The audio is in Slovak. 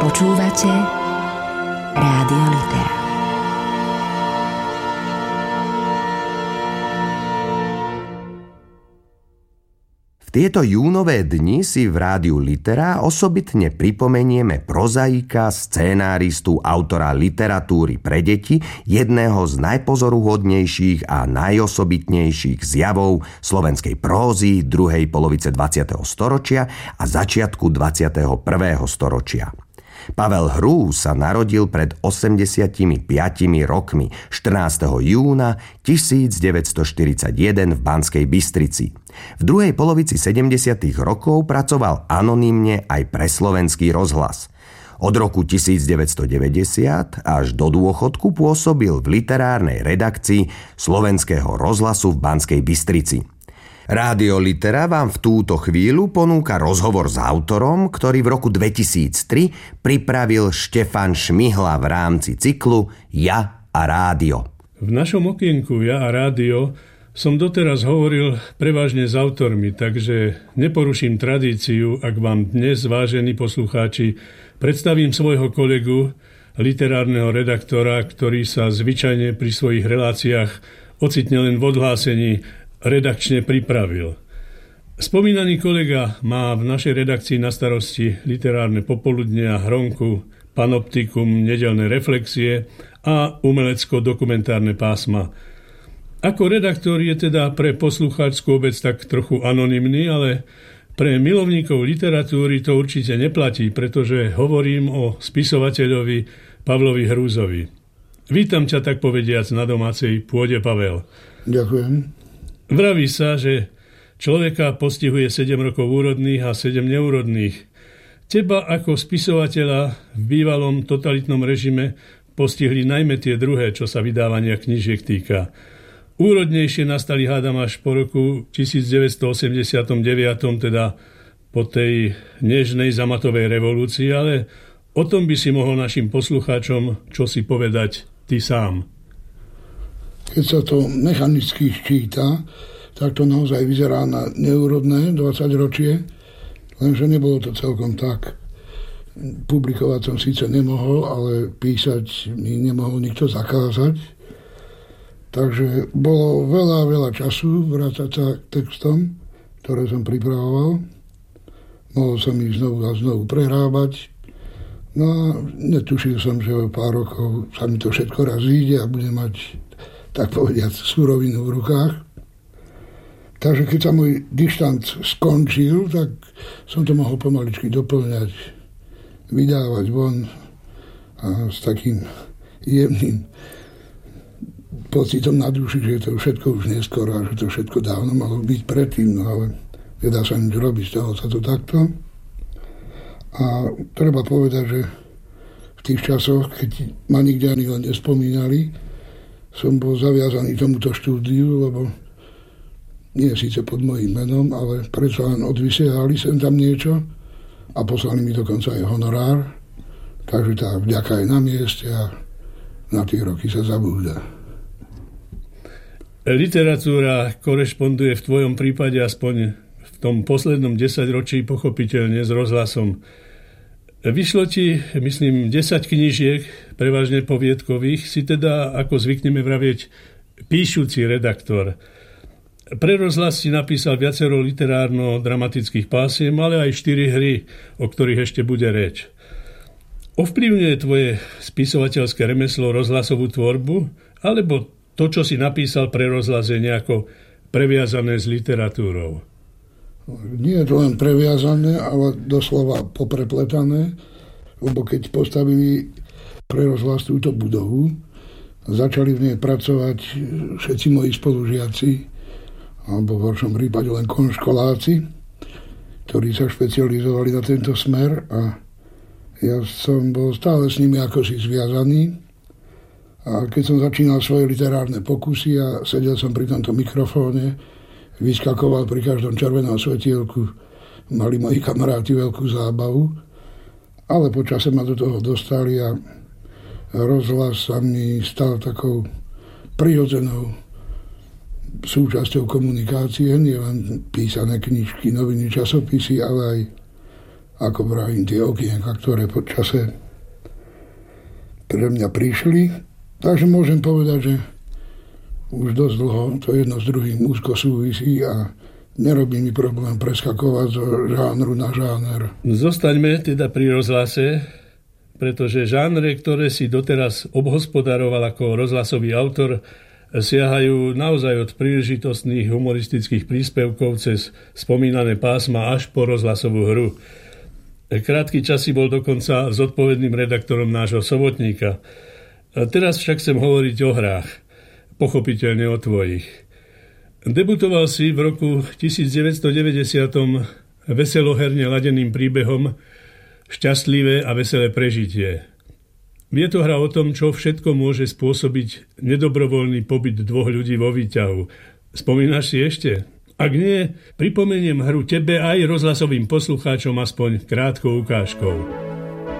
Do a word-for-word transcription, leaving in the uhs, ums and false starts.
Počúvate Rádio Litera. V tieto júnové dni si v Rádiu Litera osobitne pripomenieme prozaika, scénáristu, autora literatúry pre deti, jedného z najpozoruhodnejších a najosobitnejších zjavov slovenskej prózy druhej polovice dvadsiateho storočia a začiatku dvadsiateho prvého storočia. Pavel Hrúz sa narodil pred osemdesiatpäť rokmi štrnásteho júna tisícdeväťstoštyridsaťjeden v Banskej Bystrici. V druhej polovici sedemdesiatych rokov pracoval anonymne aj pre Slovenský rozhlas. Od roku tisícdeväťstodeväťdesiat až do dôchodku pôsobil v literárnej redakcii Slovenského rozhlasu v Banskej Bystrici. Rádio Litera vám v túto chvíľu ponúka rozhovor s autorom, ktorý v roku dvetisíctri pripravil Štefan Šmihla v rámci cyklu Ja a rádio. V našom okienku Ja a rádio som doteraz hovoril prevažne s autormi, takže neporuším tradíciu, ak vám dnes, vážení poslucháči, predstavím svojho kolegu, literárneho redaktora, ktorý sa zvyčajne pri svojich reláciách ocitne len v odhlásení redakčne pripravil. Spomínaný kolega má v našej redakcii na starosti literárne popoludnia, hronku, panoptikum, nedeľné reflexie a umelecko-dokumentárne pásma. Ako redaktor je teda pre poslucháčskú obec tak trochu anonymný, ale pre milovníkov literatúry to určite neplatí, pretože hovorím o spisovateľovi Pavlovi Hrúzovi. Vítam ťa, tak povediac, na domácej pôde, Pavel. Ďakujem. Vraví sa, že človeka postihuje sedem rokov úrodných a sedem neúrodných. Teba ako spisovateľa v bývalom totalitnom režime postihli najmä tie druhé, čo sa vydávania knížiek týka. Úrodnejšie nastali, hádam, až po roku devätnásťstoosemdesiatdeväť, teda po tej nežnej zamatovej revolúcii, ale o tom by si mohol našim poslucháčom čosi povedať ty sám. Keď sa to mechanicky ščíta, tak to naozaj vyzerá na neúrodné dvadsaťročie, lenže nebolo to celkom tak. Publikovať som síce nemohol, ale písať mi nemohol nikto zakázať. Takže bolo veľa, veľa času vrácať sa k textom, ktoré som pripravoval. Mohol som ich znovu a znovu prehrábať. No a netušil som, že o pár rokov sa mi to všetko raz vyjde a budem mať, tak povediať, surovinu v rukách. Takže keď sa môj dištant skončil, tak som to mohol pomaličky doplňať, vydávať von a s takým jemným pocitom na duši, že to všetko už neskoro a že to všetko dávno malo byť predtým, no ale nedá sa nič robiť, stalo sa to takto. A treba povedať, že v tých časoch, keď ma nikde ani len nespomínali, som bol zaviazaný tomuto štúdiu, lebo nie síce pod mojím menom, ale predsa len odvysielali sem tam niečo a poslali mi dokonca aj honorár. Takže tá vďaka je na mieste a na tie roky sa zabúda. Literatúra korešponduje v tvojom prípade aspoň v tom poslednom desaťročí pochopiteľne s rozhlasom. Vyšlo ti, myslím, desať knížiek, prevažne poviedkových, si teda, ako zvykneme vravieť, píšuci redaktor. Pre rozhlas si napísal viacero literárno-dramatických pásiem, ale aj štyri hry, o ktorých ešte bude reč. Ovplyvňuje tvoje spisovateľské remeslo rozhlasovú tvorbu, alebo to, čo si napísal pre rozhlas, je nejako previazané s literatúrou? Nie je to len previazané, ale doslova poprepletané, lebo keď postavili pre rozhlas túto budovu, začali v nej pracovať všetci moji spolužiaci, alebo v horšom prípade len konškoláci, ktorí sa špecializovali na tento smer a ja som bol stále s nimi ako si zviazaný. A keď som začínal svoje literárne pokusy a sedel som pri tomto mikrofóne, vyskakoval pri každom červenom svetielku, mali moji kamaráti veľkú zábavu, ale počase ma do toho dostali a rozhlas sa mi stal takou prirodzenou súčasťou komunikácie, nie len písané knižky, noviny, časopisy, ale aj, ako vravím, tie okienka, ktoré po čase pre mňa prišli. Takže môžem povedať, že už dosť dlho to jedno s druhým úzko súvisí a nerobí mi problém preskakovať zo žánru na žáner. Zostaňme teda pri rozhlase, pretože žánre, ktoré si doteraz obhospodaroval ako rozhlasový autor, siahajú naozaj od príležitostných humoristických príspevkov cez spomínané pásma až po rozhlasovú hru. Krátky čas si bol dokonca zodpovedným redaktorom nášho sobotníka. A teraz však chcem hovoriť o hrách, pochopiteľne o tvojich. Debutoval si v roku devätnásťstodeväťdesiat veseloherne ladeným príbehom Šťastlivé a veselé prežitie. Je to hra o tom, čo všetko môže spôsobiť nedobrovoľný pobyt dvoch ľudí vo výťahu. Spomínaš si ešte? Ak nie, pripomeniem hru tebe aj rozhlasovým poslucháčom aspoň krátkou ukážkou.